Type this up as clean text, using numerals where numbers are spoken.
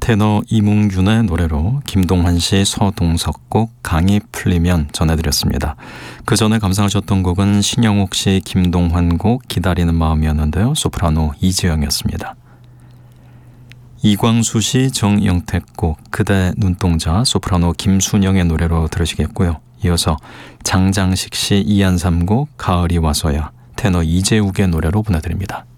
테너 이문균의 노래로 김동환 씨, 서동석 곡 강이 풀리면 전해드렸습니다. 그 전에 감상하셨던 곡은 신영옥 씨, 김동환 곡 기다리는 마음이었는데요. 소프라노 이지영이었습니다. 이광수 씨, 정영택 곡 그대 눈동자, 소프라노 김순영의 노래로 들으시겠고요. 이어서 장장식 씨, 이한삼 곡 가을이 와서야, 테너 이재욱의 노래로 보내드립니다.